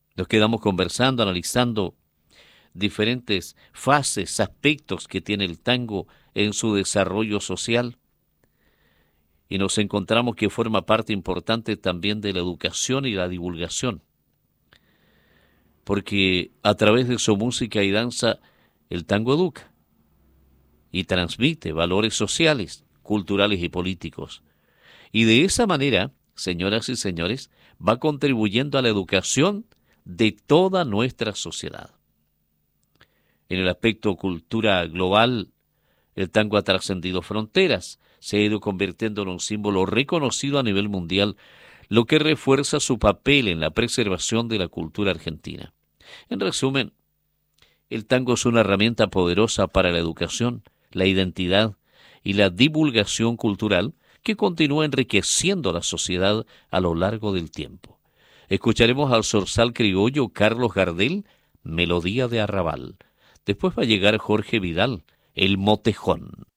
Nos quedamos conversando, analizando diferentes fases, aspectos que tiene el tango en su desarrollo social y nos encontramos que forma parte importante también de la educación y la divulgación, porque a través de su música y danza el tango educa y transmite valores sociales, culturales y políticos. Y de esa manera, señoras y señores, va contribuyendo a la educación de toda nuestra sociedad. En el aspecto cultura global, el tango ha trascendido fronteras, se ha ido convirtiendo en un símbolo reconocido a nivel mundial, lo que refuerza su papel en la preservación de la cultura argentina. En resumen, el tango es una herramienta poderosa para la educación, la identidad y la divulgación cultural que continúa enriqueciendo la sociedad a lo largo del tiempo. Escucharemos al zorzal criollo Carlos Gardel, Melodía de Arrabal. Después va a llegar Jorge Vidal, el motejón.